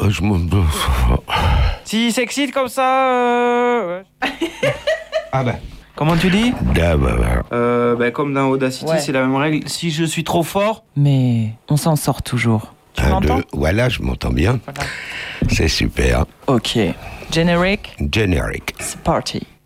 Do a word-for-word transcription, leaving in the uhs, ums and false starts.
je m'en... S'il s'excite comme ça... Euh... Ah bah. Comment tu dis? Ah bah, bah. Euh, bah comme dans Audacity, Ouais. c'est la même règle. Si je suis trop fort... Mais on s'en sort toujours. Tu Un, m'entends? deux. Voilà, je m'entends bien. Voilà. C'est super. Ok. Generic, Generic. c'est parti.